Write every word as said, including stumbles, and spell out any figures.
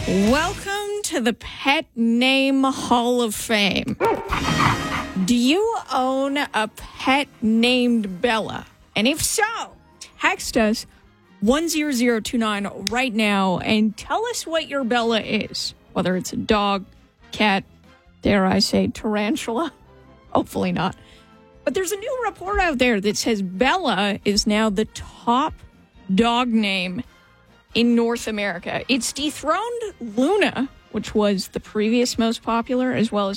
Welcome to the Pet Name Hall of Fame. Do you own a pet named Bella? And if so, text us one zero zero two nine right now and tell us what your Bella is. Whether it's a dog, cat, dare I say tarantula? Hopefully not. But there's a new report out there that says Bella is now the top dog name in North America. It's dethroned Luna, which was the previous most popular, as well as